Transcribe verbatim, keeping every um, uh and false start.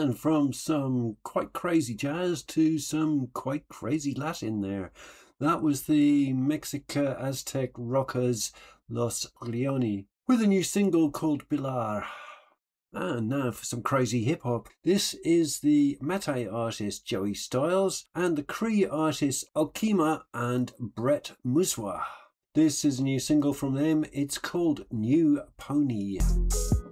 and from some quite crazy jazz to some quite crazy Latin there. That was the Mexica Aztec rockers Los Leoni with a new single called Pilar. And now for some crazy hip-hop. This is the Mate artist Joey Styles and the Cree artists Okima and Brett Muswa. This is a new single from them. It's called New Pony.